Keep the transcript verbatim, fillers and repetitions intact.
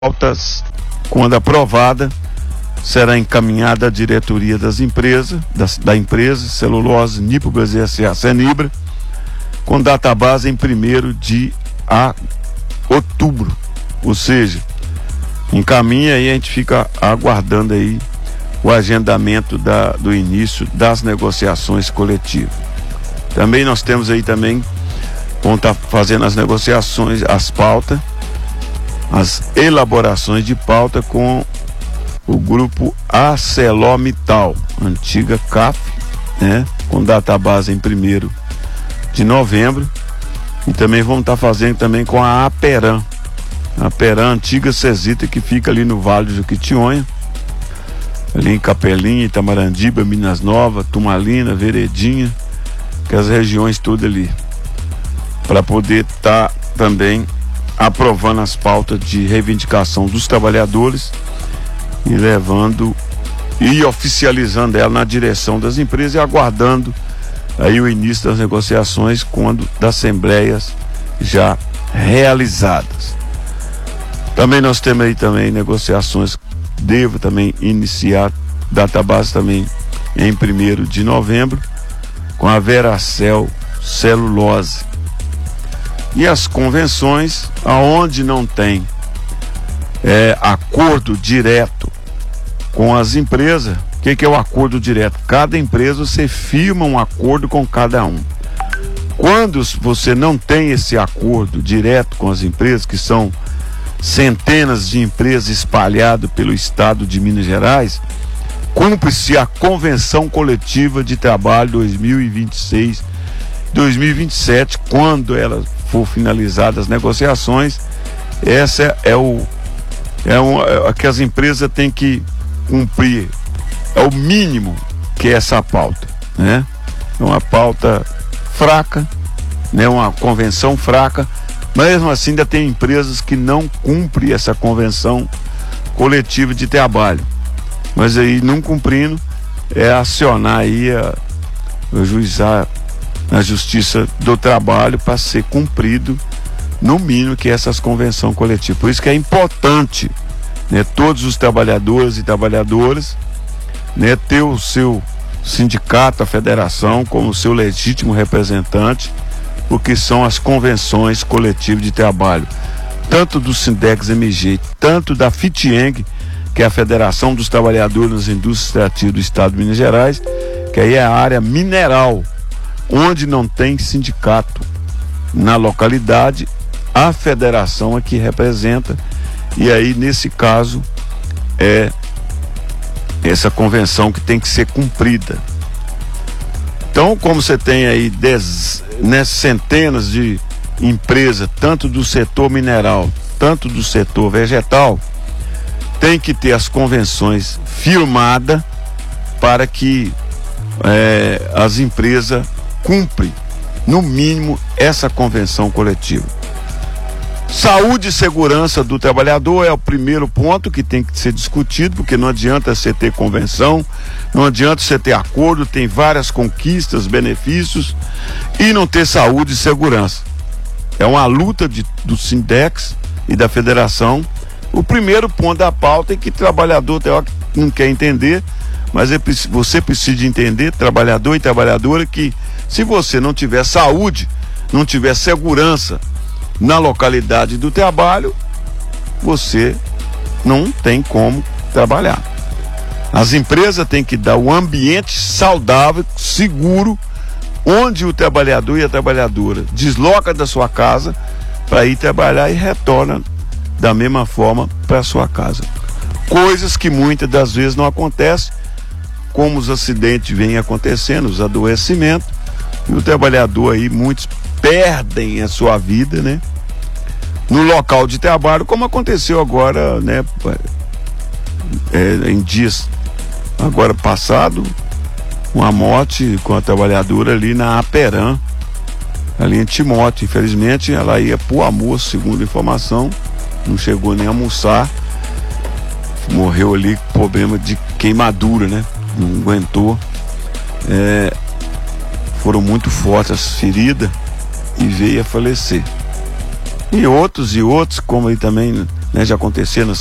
pautas, quando aprovada, será encaminhada à diretoria das empresas, da, da empresa Celulose Nipo-Brasil S A Cenibra, com data base em primeiro de a outubro, ou seja, encaminha e a gente fica aguardando aí o agendamento da, do início das negociações coletivas. Também nós temos aí também, vão estar fazendo as negociações, as pautas, as elaborações de pauta com o grupo ArcelorMittal, antiga C A F, né, com data base em primeiro de novembro, e também vamos estar fazendo também com a Aperam, a Aperam, antiga Cesita, que fica ali no Vale do Jequitinhonha, ali em Capelinha, Itamarandiba, Minas Novas, Tumalina, Veredinha, que é as regiões todas ali, para poder estar tá também aprovando as pautas de reivindicação dos trabalhadores e levando e oficializando ela na direção das empresas e aguardando aí o início das negociações quando das assembleias já realizadas. Também nós temos aí também negociações, devo também iniciar database também em primeiro de novembro com a Veracel Celulose. E as convenções, aonde não tem é, acordo direto com as empresas. O que, que é o acordo direto? Cada empresa você firma um acordo com cada um. Quando você não tem esse acordo direto com as empresas, que são centenas de empresas espalhadas pelo estado de Minas Gerais, cumpre-se a Convenção Coletiva de Trabalho dois mil e vinte e seis, dois mil e vinte e sete, quando ela for finalizadas as negociações. Essa é o é, um, é que as empresas têm que cumprir, é o mínimo que é essa pauta, né? É uma pauta fraca, né? Uma convenção fraca, mas mesmo assim ainda tem empresas que não cumprem essa convenção coletiva de trabalho, mas aí não cumprindo é acionar aí a, a juizar na Justiça do Trabalho para ser cumprido no mínimo que essas convenções coletivas. Por isso que é importante, né, todos os trabalhadores e trabalhadoras, né, ter o seu sindicato, a federação, como seu legítimo representante, porque são as convenções coletivas de trabalho, tanto do Sindex M G, tanto da FITIENG, que é a Federação dos Trabalhadores nas Indústrias Extrativas do Estado de Minas Gerais, que aí é a área mineral, onde não tem sindicato na localidade, a federação é que representa, e aí nesse caso é essa convenção que tem que ser cumprida. Então, como você tem aí dez, né, centenas de empresas, tanto do setor mineral, tanto do setor vegetal, tem que ter as convenções firmadas para que é, as empresas cumpre, no mínimo, essa convenção coletiva. Saúde e segurança do trabalhador é o primeiro ponto que tem que ser discutido, porque não adianta você ter convenção, não adianta você ter acordo, tem várias conquistas, benefícios, e não ter saúde e segurança. É uma luta de, do Sindex e da federação. O primeiro ponto da pauta é que o trabalhador não quer entender, mas é, você precisa entender, trabalhador e trabalhadora, que se você não tiver saúde, não tiver segurança na localidade do trabalho, você não tem como trabalhar. As empresas têm que dar um ambiente saudável, seguro, onde o trabalhador e a trabalhadora desloca da sua casa para ir trabalhar e retorna da mesma forma para a sua casa. Coisas que muitas das vezes não acontecem, como os acidentes vêm acontecendo, os adoecimentos, e o trabalhador aí, muitos perdem a sua vida, né, no local de trabalho, como aconteceu agora, né, é, em dias agora passado, uma morte com a trabalhadora ali na Aperam, ali em Timóteo. Infelizmente ela ia pro almoço, segundo a informação, não chegou nem a almoçar, morreu ali com problema de queimadura, né, não aguentou. É, foram muito fortes as feridas e veio a falecer. E outros e outros, como aí também né, de acontecer no